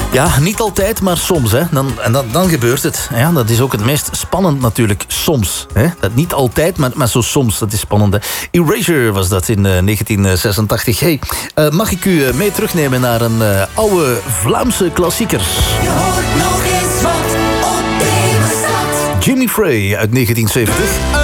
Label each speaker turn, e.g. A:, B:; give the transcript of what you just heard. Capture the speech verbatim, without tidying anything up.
A: Ja, niet altijd, maar soms. Hè. Dan, en dan, dan gebeurt het. Ja, dat is ook het meest spannend natuurlijk, soms. Hè. Dat niet altijd, maar, maar zo soms. Dat is spannend. Hè. Erasure was dat in uh, negentien zesentachtig. Hey, uh, mag ik u uh, mee terugnemen naar een uh, oude Vlaamse klassieker?
B: Je hoort nog eens wat op Beverstad.
A: Jimmy Frey uit negentien zeventig.